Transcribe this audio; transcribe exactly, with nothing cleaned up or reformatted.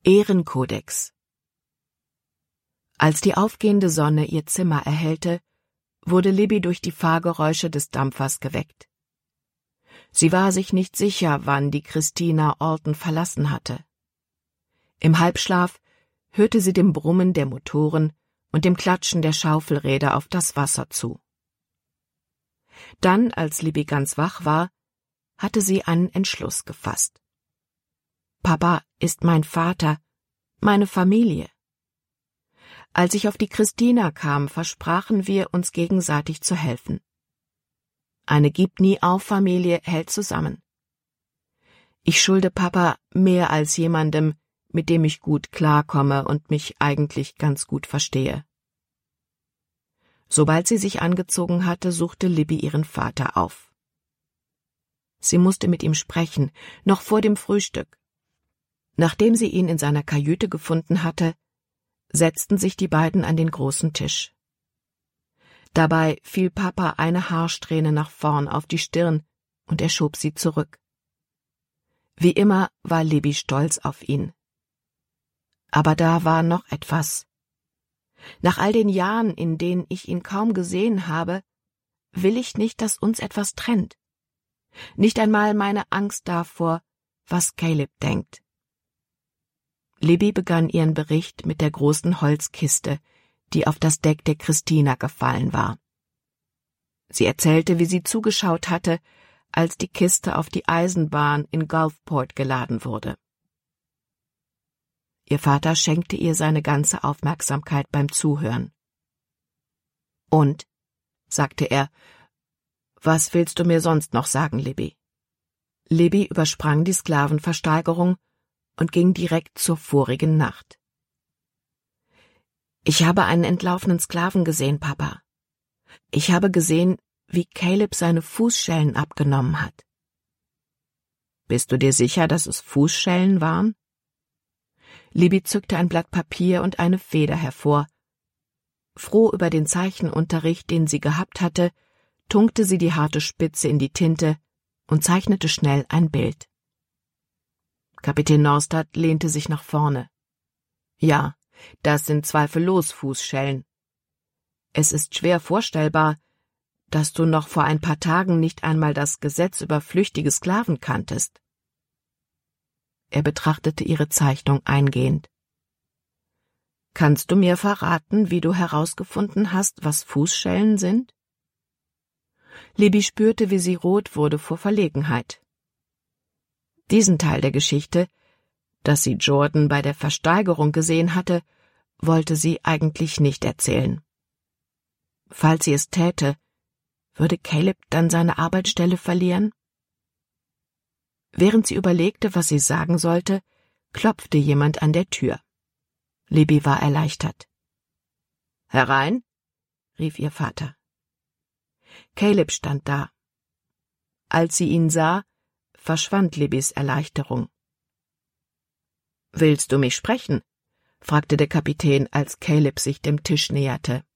Ehrenkodex. Als die aufgehende Sonne ihr Zimmer erhellte, wurde Libby durch die Fahrgeräusche des Dampfers geweckt. Sie war sich nicht sicher, wann die Christina Alton verlassen hatte. Im Halbschlaf hörte sie dem Brummen der Motoren und dem Klatschen der Schaufelräder auf das Wasser zu. Dann, als Libby ganz wach war, hatte sie einen Entschluss gefasst. Papa ist mein Vater, meine Familie. Als ich auf die Christina kam, versprachen wir, uns gegenseitig zu helfen. Eine Gib-nie-auf-Familie hält zusammen. Ich schulde Papa mehr als jemandem, mit dem ich gut klarkomme und mich eigentlich ganz gut verstehe. Sobald sie sich angezogen hatte, suchte Libby ihren Vater auf. Sie musste mit ihm sprechen, noch vor dem Frühstück. Nachdem sie ihn in seiner Kajüte gefunden hatte, setzten sich die beiden an den großen Tisch. Dabei fiel Papa eine Haarsträhne nach vorn auf die Stirn und er schob sie zurück. Wie immer war Libby stolz auf ihn. Aber da war noch etwas. Nach all den Jahren, in denen ich ihn kaum gesehen habe, will ich nicht, dass uns etwas trennt. Nicht einmal meine Angst davor, was Caleb denkt. Libby begann ihren Bericht mit der großen Holzkiste, die auf das Deck der Christina gefallen war. Sie erzählte, wie sie zugeschaut hatte, als die Kiste auf die Eisenbahn in Gulfport geladen wurde. Ihr Vater schenkte ihr seine ganze Aufmerksamkeit beim Zuhören. »Und?«, sagte er, »was willst du mir sonst noch sagen, Libby?« Libby übersprang die Sklavenversteigerung und ging direkt zur vorigen Nacht. »Ich habe einen entlaufenen Sklaven gesehen, Papa. Ich habe gesehen, wie Caleb seine Fußschellen abgenommen hat.« »Bist du dir sicher, dass es Fußschellen waren?« Libby zückte ein Blatt Papier und eine Feder hervor. Froh über den Zeichenunterricht, den sie gehabt hatte, tunkte sie die harte Spitze in die Tinte und zeichnete schnell ein Bild. Kapitän Norstad lehnte sich nach vorne. »Ja, das sind zweifellos Fußschellen. Es ist schwer vorstellbar, dass du noch vor ein paar Tagen nicht einmal das Gesetz über flüchtige Sklaven kanntest.« Er betrachtete ihre Zeichnung eingehend. »Kannst du mir verraten, wie du herausgefunden hast, was Fußschellen sind?« Libby spürte, wie sie rot wurde vor Verlegenheit. Diesen Teil der Geschichte, dass sie Jordan bei der Versteigerung gesehen hatte, wollte sie eigentlich nicht erzählen. Falls sie es täte, würde Caleb dann seine Arbeitsstelle verlieren? Während sie überlegte, was sie sagen sollte, klopfte jemand an der Tür. Libby war erleichtert. »Herein«, rief ihr Vater. Caleb stand da. Als sie ihn sah, verschwand Libbys Erleichterung. »Willst du mich sprechen?« fragte der Kapitän, als Caleb sich dem Tisch näherte.